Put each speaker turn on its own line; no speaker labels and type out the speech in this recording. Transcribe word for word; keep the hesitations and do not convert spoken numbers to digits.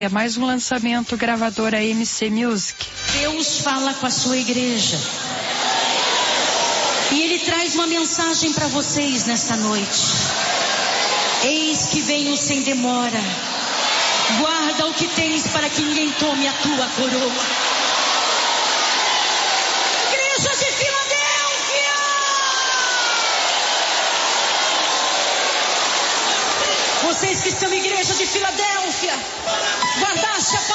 É mais um lançamento gravadora M C Music.
Deus fala com a sua igreja. E Ele traz uma mensagem para vocês nesta noite. Eis que venho sem demora. Guarda o que tens para que ninguém tome a tua coroa. Igreja de Filadélfia! Vocês que são igreja de Filadélfia, guardaste a